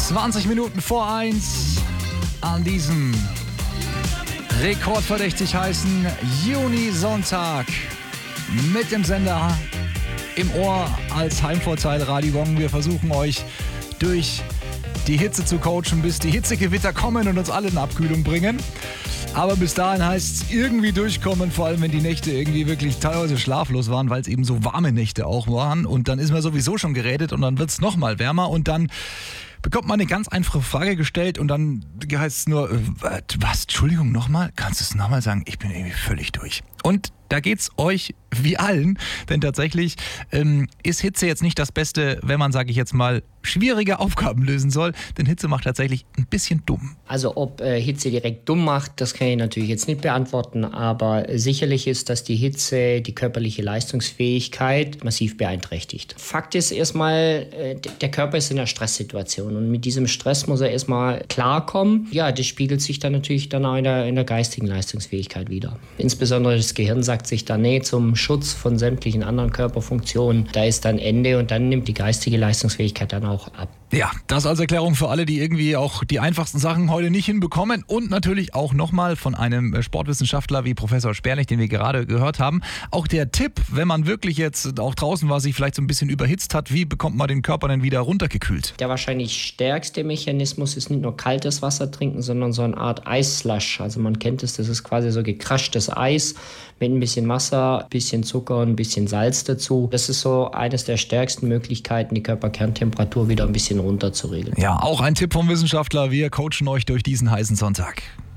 20 Minuten vor 1 an diesem rekordverdächtig heißen Juni-Sonntag mit dem Sender im Ohr als Heimvorteil Radio Gong. Wir versuchen euch durch die Hitze zu coachen, bis die Hitzegewitter kommen und uns alle in Abkühlung bringen. Aber bis dahin heißt es irgendwie durchkommen, vor allem wenn die Nächte irgendwie wirklich teilweise schlaflos waren, weil es eben so warme Nächte auch waren. Und dann ist man sowieso schon gerädert und dann wird es nochmal wärmer und dann bekommt man eine ganz einfache Frage gestellt und dann heißt es nur, was, Entschuldigung, nochmal? Kannst du es nochmal sagen? Ich bin irgendwie völlig durch. Und da geht's euch wie allen, denn tatsächlich ist Hitze jetzt nicht das Beste, wenn man, sage ich jetzt mal, schwierige Aufgaben lösen soll, denn Hitze macht tatsächlich ein bisschen dumm. Also ob Hitze direkt dumm macht, das kann ich natürlich jetzt nicht beantworten, aber sicherlich ist, dass die Hitze die körperliche Leistungsfähigkeit massiv beeinträchtigt. Fakt ist erstmal, der Körper ist in einer Stresssituation und mit diesem Stress muss er erstmal klarkommen. Ja, das spiegelt sich dann natürlich dann auch in der geistigen Leistungsfähigkeit wieder. Insbesondere das Gehirn sagt sich dann, nee, zum Schutz von sämtlichen anderen Körperfunktionen, da ist dann Ende und dann nimmt die geistige Leistungsfähigkeit dann auch ab. Ja, das als Erklärung für alle, die irgendwie auch die einfachsten Sachen heute nicht hinbekommen und natürlich auch nochmal von einem Sportwissenschaftler wie Professor Sperlich, den wir gerade gehört haben. Auch der Tipp, wenn man wirklich jetzt auch draußen war, sich vielleicht so ein bisschen überhitzt hat, wie bekommt man den Körper denn wieder runtergekühlt? Der wahrscheinlich stärkste Mechanismus ist nicht nur kaltes Wasser trinken, sondern so eine Art Eisslush. Also man kennt es, das ist quasi so gekraschtes Eis mit ein bisschen Wasser, ein bisschen Zucker und ein bisschen Salz dazu. Das ist so eines der stärksten Möglichkeiten, die Körperkerntemperatur wieder ein bisschen runter zu regeln. Ja, auch ein Tipp vom Wissenschaftler. Wir coachen euch durch diesen heißen Sonntag.